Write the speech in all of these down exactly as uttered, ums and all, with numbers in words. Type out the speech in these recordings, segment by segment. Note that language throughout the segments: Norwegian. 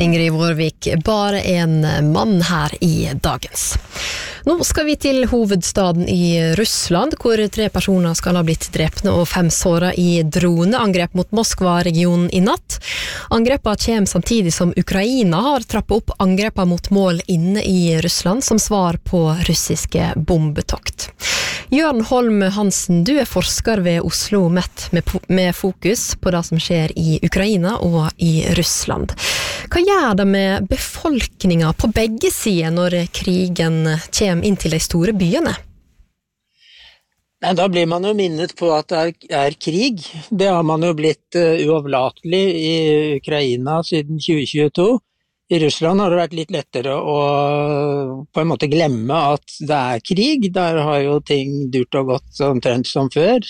Ingrid Vårvik, bare en mann her i dagens. Nå skal vi til hovedstaden i Russland, hvor tre personer skal ha blitt drepne og fem såret i droneangrep mot Moskva-regionen i natt. Angrepene kommer samtidig som Ukraina har trappet opp angrepa mot mål inne i Russland som svar på russiske bombetokt. Jørn Holm Hansen, du er forsker ved Oslo Met med, med fokus på det som skjer i Ukraina og i Russland. Hva gjør det med befolkningen på begge sider når krigen kommer inn til de store byene? Nei, da blir man jo minnet på at det er, er krig. Det har man jo blitt uh, uavlatelig i Ukraina siden tjue tjueto. I Russland har det vært litt lettere å på en måte glemme at det er krig. Der har jo ting dyrt og godt omtrent som før.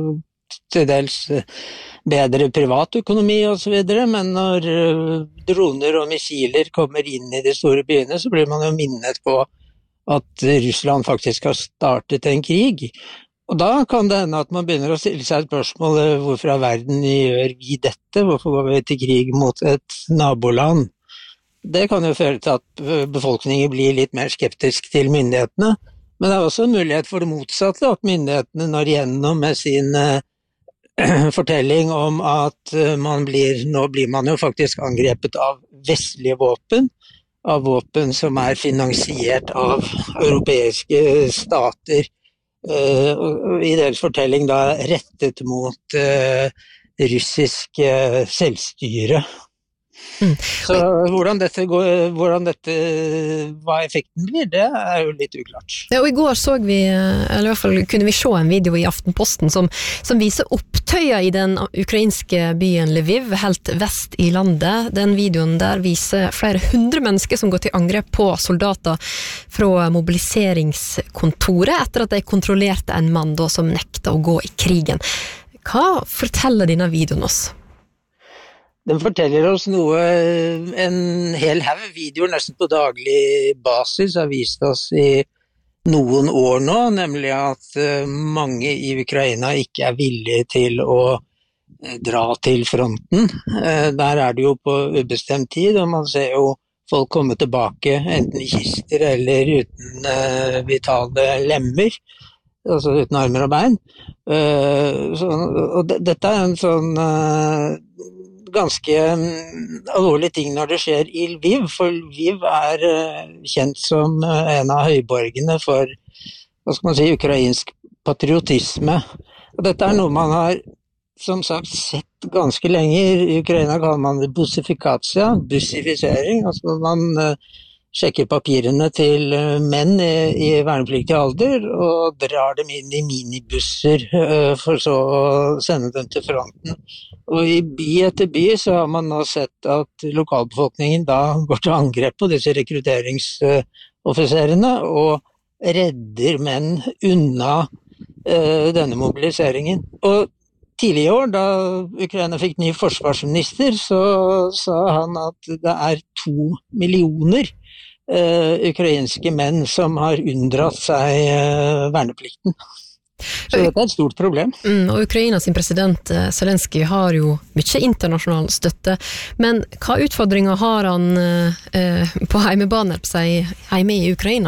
Til dels bedre privatøkonomi og så videre, men når droner og missiler kommer inn i de store byene, så blir man jo minnet på at Russland faktisk har startet en krig. Og da kan det hende at man begynner å stille seg spørsmålet hvorfor av verden gjør vi dette? Hvorfor går vi til krig mot et naboland? Det kan jo føre til at befolkningen blir litt mer skeptisk til myndighetene, men det er også en mulighet for det motsatte, at myndighetene når igjennom med sin uh, fortelling om at uh, man blir, nå blir man jo faktisk angrepet av vestlige våpen, av våpen som er finansiert av europeiske stater, uh, og i deres fortelling da rettet mot uh, russisk uh, selvstyre. Mm. Så hvordan dette, går, hvordan dette, hva effekten blir, det er jo litt uklart. Ja, og i går så vi, eller i hvert fall kunne vi se en video i Aftenposten som, som viser opptøyer i den ukrainske byen Lviv, helt vest i landet. Den videoen der viser flere hundre mennesker som går til angrep på soldater fra mobiliseringskontoret etter at de kontrollerte en mann da, som nekta å gå i krigen. Hva forteller denne videoen oss? Den forteller oss noe, en hel haug videoer nesten på daglig basis har vist oss i noen år nå, nemlig at mange i Ukraina ikke er villige til å dra til fronten. Der er det jo på ubestemt tid, og man ser jo folk komme tilbake enten i kister eller uten vitale lemmer, altså uten armer og bein. Så, og det, dette er en sånn ganske alvorlig ting når det skjer i Lviv, for Lviv er kjent som en av høyborgene for, hva skal man si, ukrainsk patriotisme. Og dette er noe man har, som sagt, sett ganske lenge. I Ukraina kaller man det bussifikatia, bussifisering, altså man sjekker papirene til menn i, i vernepliktig alder og drar dem inn i minibusser for så å sende dem til fronten. Og i by etter by så har man nå sett at lokalbefolkningen da går til angrep på disse rekrutteringsoffiserene og redder menn unna uh, denne mobiliseringen. Og tidlig i år, da Ukraina fikk ny forsvarsminister, så sa han at det er to millioner uh, ukrainske menn som har unndratt seg uh, verneplikten. Så dette er et stort problem. Mm, og Ukraina sin president Zelensky har jo mye internasjonal støtte, men hva utfordringer har han uh, på heimebane på seg hjemme i Ukraina?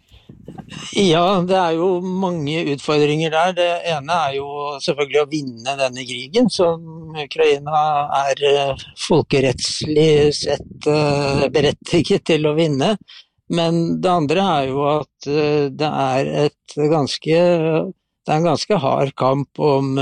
Ja, det er jo mange utfordringer der. Det ene er jo selvfølgelig å vinne denne krigen, som Ukraina er folkerettslig sett berettiget til å vinne. Men det andre er jo at det er et ganske, det er en ganske hard kamp om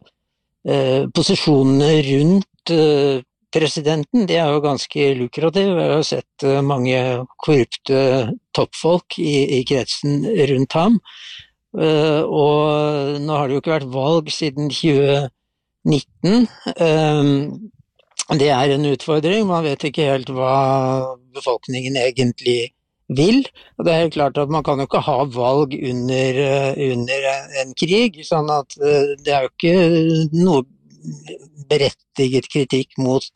posisjonene rundt presidenten. De er jo ganske lukrative. Jeg har sett mange korrupte toppfolk i, i kretsen rundt ham. Uh, og nå har det jo ikke vært valg siden tjue nitten. Um, det er en utfordring. Man vet ikke helt hva befolkningen egentlig vil. Og det er helt klart at man kan jo ikke ha valg under, under en krig, sånn at uh, det er jo ikke noe berettiget kritikk mot,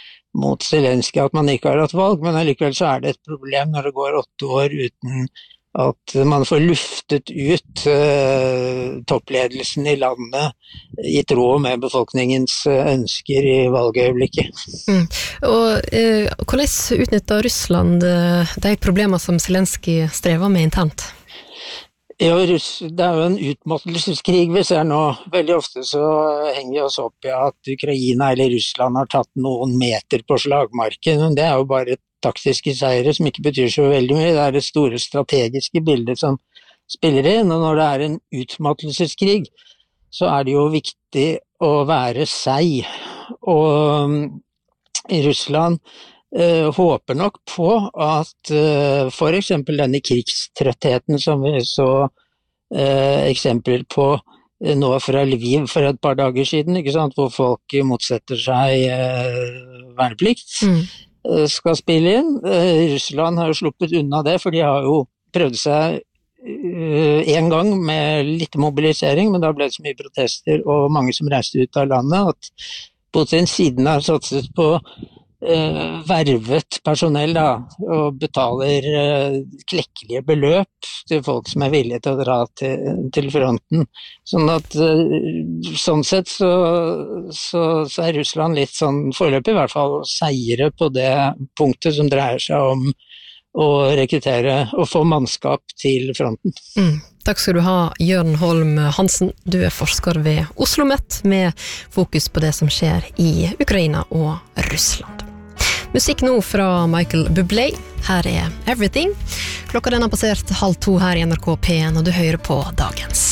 mot Zelensky at man ikke har hatt valg, men allikevel så er det et problem når det går åtte år uten at man får luftet ut uh, toppledelsen i landet i tråd med befolkningens ønsker i valgøyeblikket. Mm. Og uh, hvordan utnytter Russland uh, de problemer som Zelenskyj strever med internt? Ja, det er jo en utmattelseskrig vi ser nå. Veldig ofte så henger vi oss opp i at Ukraina eller Russland har tatt noen meter på slagmarken, men det er jo bare taktiske seire som ikke betyr så veldig mye. Det er det store strategiske bildet som spiller inn, og når det er en utmattelseskrig, så er det jo viktig å være seig. Og i Russland uh, håper nok på at uh, for eksempel denne krigstrøttheten som vi så uh, eksempler på uh, nå fra Lviv for et par dager siden, ikke sant, hvor folk motsetter seg uh, verneplikt, mm. skal spille inn. Russland har jo sluppet unna det, for de har jo prøvd seg en gang med litt mobilisering, men da ble det så mye protester og mange som reiste ut av landet, at Putin siden har satset på uh, vervet personell da, og betaler uh, klekkelige beløp til folk som er villige til å dra til, til fronten. Sånn at uh, sånn sett så, så, så er Russland litt sånn foreløpig i hvert fall seire på det punktet som dreier seg om å rekruttere og få mannskap til fronten. Mm. Takk skal du ha, Jørn Holm Hansen. Du er forsker ved OsloMet med fokus på det som skjer i Ukraina og Russland. Musikk nå fra Michael Bublé. Her er Everything. Klokka den har passert halv to her i N R K P en, og du hører på Dagens.